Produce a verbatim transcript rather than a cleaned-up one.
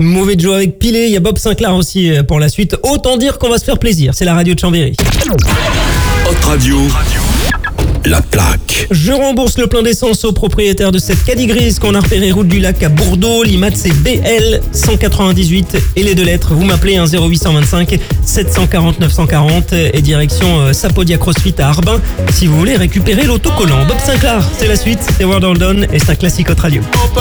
Mauvais Joe avec Pilé, il y a Bob Sinclair aussi pour la suite. Autant dire qu'on va se faire plaisir, c'est la radio de Chambéry. Hot Radio, la plaque. Je rembourse le plein d'essence au propriétaire de cette Caddy grise qu'on a repéré route du Lac à Bourdeaux. L'I M A T c'est B L cent quatre-vingt-dix-huit et les deux lettres. Vous m'appelez un zéro huit cent vingt-cinq sept cent quarante neuf cent quarante et direction euh, Sapodia CrossFit à Arbin si vous voulez récupérer l'autocollant. Bob Sinclair, c'est la suite, c'est Word All Done et c'est un classique Hot Radio.